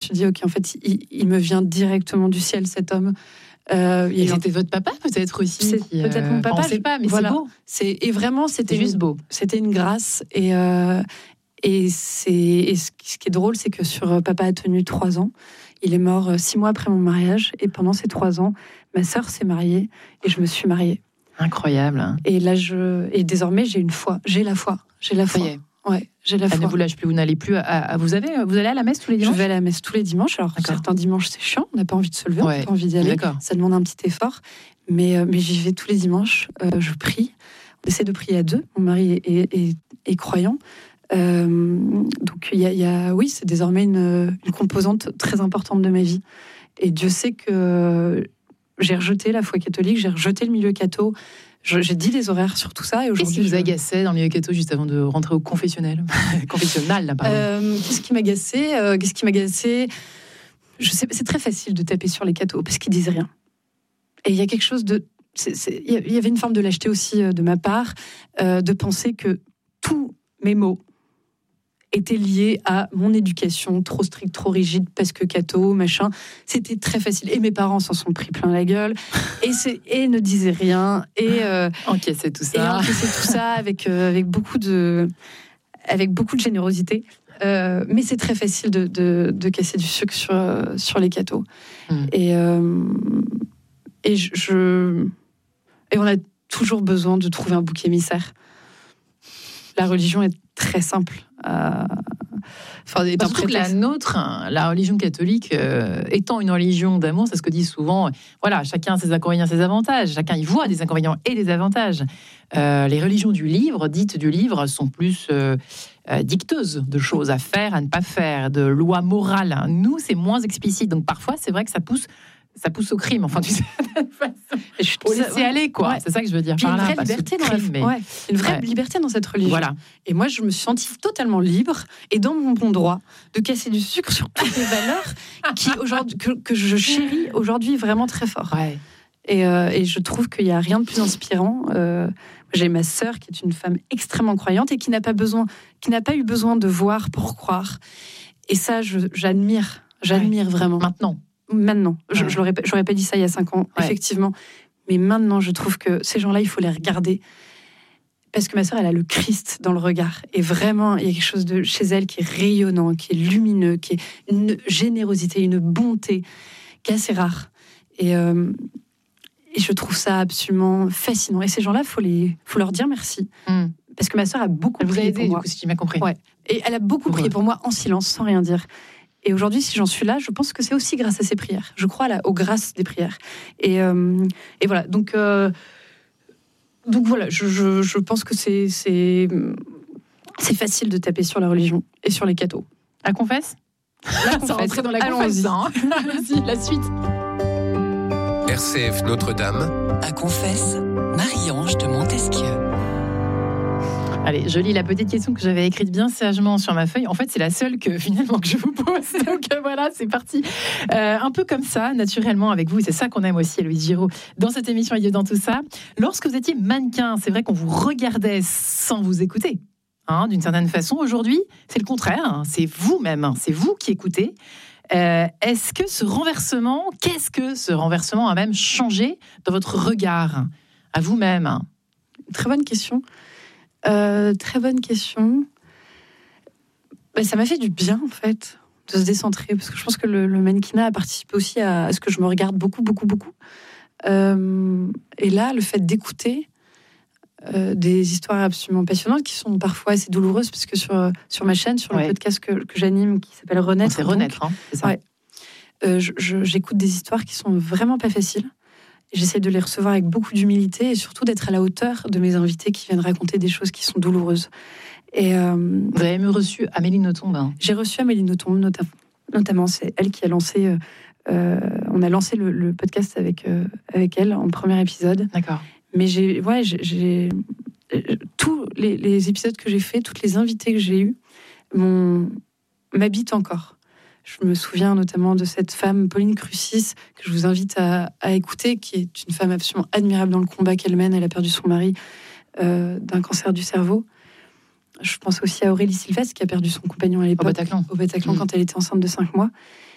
suis dit, ok, en fait, il me vient directement du ciel, cet homme. Et c'était votre papa peut-être aussi. C'est peut-être mon papa. On ne sait pas, mais voilà. c'est beau. Et vraiment, c'était juste beau. C'était une grâce. Et ce qui est drôle, c'est que sur Papa a tenu 3 ans. Il est mort 6 mois après mon mariage. Et pendant ces 3 ans, ma sœur s'est mariée et je me suis mariée. Incroyable. Et là, désormais, j'ai la foi. J'ai la foi. Ouais, j'ai la foi. Elle ne vous lâche plus, vous n'allez plus vous allez à la messe tous les dimanches ? Je vais à la messe tous les dimanches. Alors, certains dimanches, c'est chiant, on n'a pas envie de se lever, on n'a pas envie d'y aller. Ça demande un petit effort. Mais j'y vais tous les dimanches, je prie. On essaie de prier à 2. Mon mari est croyant. Donc, oui, c'est désormais une composante très importante de ma vie. Et Dieu sait que j'ai rejeté la foi catholique, j'ai rejeté le milieu catho. J'ai dit des horaires sur tout ça. Et aujourd'hui, qu'est-ce qui vous agaçait dans le milieu catho juste avant de rentrer au confessionnel ? Confessionnal, là, pardon. Qu'est-ce qui m'agaçait Je sais, c'est très facile de taper sur les cathos parce qu'ils disent rien. Et il y a quelque chose de... Il y avait une forme de lâcheté aussi de ma part, de penser que tous mes mots étaient liés à mon éducation trop stricte, trop rigide, parce que catho, machin. C'était très facile. Et mes parents s'en sont pris plein la gueule. Et ne disaient rien. Et encaissaient tout ça. avec beaucoup de générosité. Mais c'est très facile de casser du sucre sur les cathos. Et on a toujours besoin de trouver un bouc émissaire. La religion est très simple. Surtout que la nôtre, la religion catholique, étant une religion d'amour, c'est ce que disent souvent. Voilà, chacun a ses inconvénients, ses avantages. Chacun y voit des inconvénients et des avantages. Les religions dites du livre, sont plus dicteuses de choses à faire, à ne pas faire, de lois morales. Nous, c'est moins explicite. Donc parfois, c'est vrai que ça pousse au crime. Enfin, tu sais, faut laisser aller, quoi. Ouais. C'est ça que je veux dire. Il y a une vraie liberté une vraie liberté dans cette religion. Voilà. Et moi, je me suis sentie totalement libre et dans mon bon droit de casser du sucre sur toutes les valeurs que je chéris aujourd'hui vraiment très fort. Ouais. Et je trouve qu'il n'y a rien de plus inspirant. J'ai ma sœur qui est une femme extrêmement croyante et qui n'a pas eu besoin de voir pour croire. Et ça, j'admire vraiment. Maintenant, j'aurais pas dit ça il y a 5 ans, effectivement. Mais maintenant, je trouve que ces gens-là, il faut les regarder. Parce que ma sœur, elle a le Christ dans le regard. Et vraiment, il y a quelque chose de chez elle qui est rayonnant, qui est lumineux, qui est une générosité, une bonté, qui est assez rare. Et je trouve ça absolument fascinant. Et ces gens-là, faut leur dire merci. Parce que ma sœur a beaucoup prié pour moi. Du coup, si tu m'as compris. Ouais. Et elle a beaucoup prié pour moi en silence, sans rien dire. Et aujourd'hui, si j'en suis là, je pense que c'est aussi grâce à ces prières. Je crois aux grâces des prières. Et voilà. Donc voilà, je pense que c'est facile de taper sur la religion et sur les cathos. La confesse ? Ça rentrait dans la confesse. Allons-y, la suite. RCF Notre-Dame. À confesse, Marie-Ange de Montesquieu. Allez, je lis la petite question que j'avais écrite bien sagement sur ma feuille. En fait, c'est la seule que je vous pose. Donc voilà, c'est parti. Un peu comme ça, naturellement, avec vous. Et c'est ça qu'on aime aussi, Héloïse Giraud, dans cette émission et dans tout ça. Lorsque vous étiez mannequin, c'est vrai qu'on vous regardait sans vous écouter. D'une certaine façon, aujourd'hui, c'est le contraire. C'est vous-même, c'est vous qui écoutez. Qu'est-ce que ce renversement a même changé dans votre regard à vous-même ? Très bonne question. Très bonne question. Ça m'a fait du bien, en fait, de se décentrer, parce que je pense que le mannequinat a participé aussi à ce que je me regarde beaucoup, beaucoup, beaucoup. Et là, le fait d'écouter des histoires absolument passionnantes, qui sont parfois assez douloureuses, parce que sur ma chaîne, sur le podcast que j'anime, qui s'appelle Renaître... C'est Renaître, c'est ça. Ouais. J'écoute des histoires qui sont vraiment pas faciles. J'essaie de les recevoir avec beaucoup d'humilité et surtout d'être à la hauteur de mes invités qui viennent raconter des choses qui sont douloureuses. Et, vous avez même reçu Amélie Nothomb. J'ai reçu Amélie Nothomb, notamment. C'est elle qui a lancé... on a lancé le podcast avec elle en premier épisode. D'accord. Mais tous les épisodes que j'ai faits, toutes les invités que j'ai eus m'habitent encore. Je me souviens notamment de cette femme, Pauline Crucis, que je vous invite à écouter, qui est une femme absolument admirable dans le combat qu'elle mène. Elle a perdu son mari d'un cancer du cerveau. Je pense aussi à Aurélie Sylvestre, qui a perdu son compagnon à l'époque, au Bataclan quand elle était enceinte de 5 mois.